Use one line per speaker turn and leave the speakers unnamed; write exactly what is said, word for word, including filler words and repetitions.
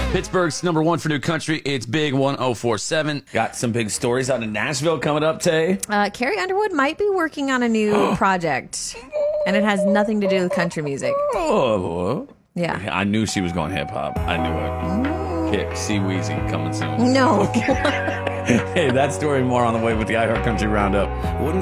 Pittsburgh's number one for new country. It's Big one oh four seven. Got some big stories out in Nashville coming up, Tay.
Uh, Carrie Underwood might be working on a new project, and it has nothing to do with country music.
Oh,
Yeah.
I knew she was going hip hop. I knew it. Kick, see Weezy coming soon.
No.
Hey, that story and more on the way with the iHeart Country Roundup.